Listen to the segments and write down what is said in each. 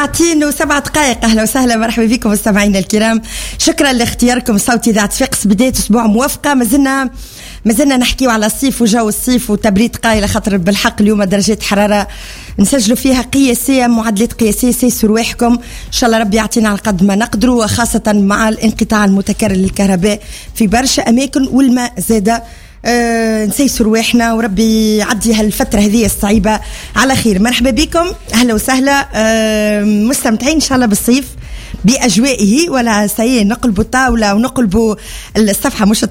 ساعتين و7 دقائق. أهلا وسهلا مرحبا بكم مستمعينا الكرام. شكرا لاختياركم صوت إذاعة صفاقس. بداية أسبوع موافقة. ما زلنا نحكيو على الصيف وجو الصيف وتبريد قايلة خاطر بالحق اليوم درجات حرارة نسجلوا فيها قياسية، معدلات قياسية. سيسوا رواحكم إن شاء الله ربي يعطينا على قد ما نقدروا، وخاصة مع الانقطاع المتكرر للكهرباء في برشا أماكن والماء زادة. نسيسوا رواحنا وربي يعدي هالفترة هذه الصعيبة على خير. مرحبا بكم، أهلا وسهلا مستمتعين إن شاء الله بالصيف بأجوائه. ولا سيء نقلبوا الطاولة ونقلبوا الصفحة، مش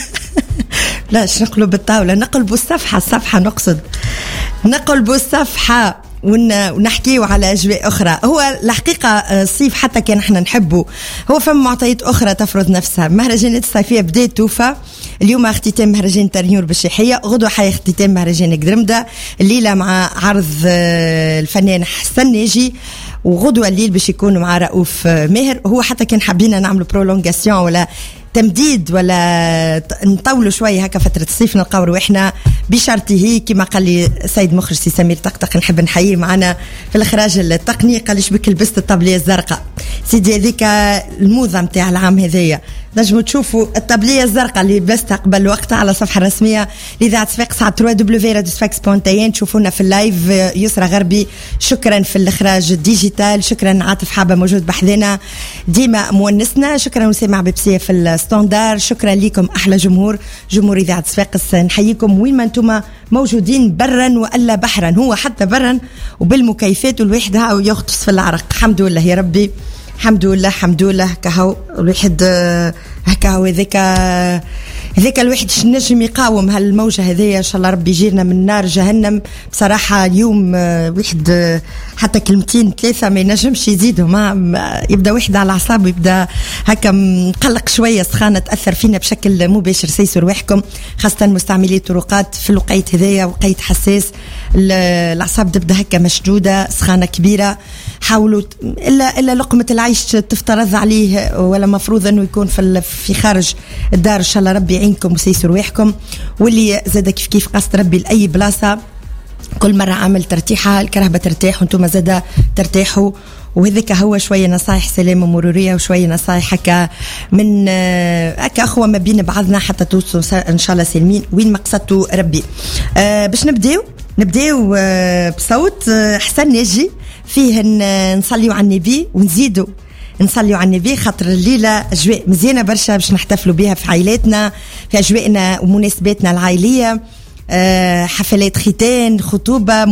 لاش نقلب الطاولة، نقلبوا الصفحة نقصد نقلبوا الصفحة ونحكيوا على أجواء أخرى. هو الحقيقة الصيف حتى كان احنا نحبه، هو فم معطيات أخرى تفرض نفسها. مهرجانات الصيفية بدأت توفى. اليوم اختتام مهرجان ترنيور بالشيحية، غدوة حي اختتام مهرجان قدرمدة، الليلة مع عرض الفنان حسن ناجي، وغدوة الليل باش يكونوا مع رؤوف ماهر. هو حتى كان حابين نعملوا برولونغاسيون ولا تمديد ولا نطولوا شوية هكا فترة الصيف، نلقاو رواحنا بشرطه كما قال لي سيد مخرج سي سمير طقطق، نحب نحييه معنا في الإخراج التقني. قال لي شبك لبست الطابلية الزرقاء سيدي، هذيك الموضة متاع العام هذيا. نجموا تشوفوا الطابلية الزرقاء اللي لبستها قبل وقتها على الصفحة الرسمية لإذاعة صفاقس على www.sfax.tn. تشوفونا في اللايف. يسرى غربي شكرا في الإخراج الديجيتال، شكرا عاطف حابة موجود بحذنا ديما مونسنا، شكرا وسامع بيبسية في الستاندار، شكرا لكم أحلى جمهور إذاعة صفاقس. نحييكم وين ما انتم موجودين برا وألا بحرا، هو حتى برا وبالمكيفات والواحد هاو يغطس في العرق. الحمد لله يا ربي، الحمد لله. كهو الواحد هكا هذاك الواحد نجم يقاوم هالموجة هذية. إن شاء الله ربي يجيرنا من نار جهنم. بصراحة اليوم واحد حتى كلمتين 3 ما ينجمش يزيدهم، يبدأ واحد على أعصابه، يبدأ هكا مقلق شوية، سخانة تأثر فينا بشكل مباشر. سيسوا رواحكم خاصة مستعملي الطرقات في الوقيت هذية، وقيت حساس، الأعصاب تبدأ هكا مشدودة، سخانة كبيرة. حاولوا إلا لقمة العيش تفترض عليه، ولا مفروض أنه يكون في خارج الدار. إن شاء الله ربي يعينكم وسيسوا رواحكم. واللي زاد كيف قصد ربي لأي بلاصة كل مرة عامل ترتيحها، الكرهبة ترتاح وانتم زاد ترتاحوا. وهذاك هو شوية نصائح سلامة مرورية، وشوية نصائح هكا من هكا أخوة ما بين بعضنا حتى توصلوا إن شاء الله سالمين وين مقصدتوا ربي. باش نبداو بصوت حسن ناجي فيه نصليوا على النبي ونزيدوا نصليوا على النبي، خاطر الليلة أجواء مزيانة برشا باش نحتفلوا بها في عائلاتنا، في أجواءنا ومناسباتنا العائلية. حفلات ختان، خطوبة،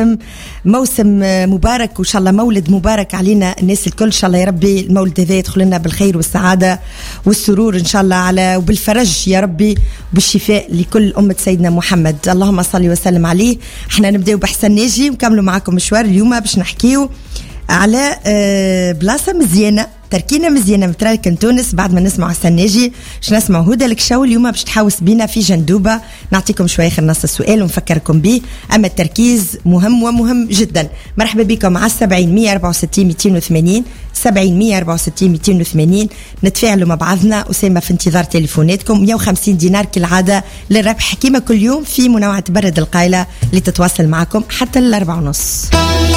موسم مبارك، وإن شاء الله مولد مبارك علينا الناس الكل. إن شاء الله يا ربي المولد هذا يدخل لنا بالخير والسعادة والسرور إن شاء الله وبالفرج يا ربي، وبالشفاء لكل أمة سيدنا محمد. اللهم صل وسلم عليه. احنا نبدأ بحسن ناجي ونكملوا معكم مشوار اليوم باش نحكيو على بلاصة مزيانة، تركينا مزيانة مترالكن تونس. بعد ما نسمع حسن ناجي باش نسمع هدى الكشاو اليوم باش تحاوس بينا في جندوبة. نعطيكم شوية خير نص السؤال ونفكركم به، أما التركيز مهم ومهم جدا. مرحبا بكم على 70 164 280 70 164 280. نتفاعلوا مع بعضنا. أسامة في انتظار تليفوناتكم. 150 دينار كالعادة للربح كما كل يوم في منوعة برد القايلة اللي تتواصل معكم حتى 4:30.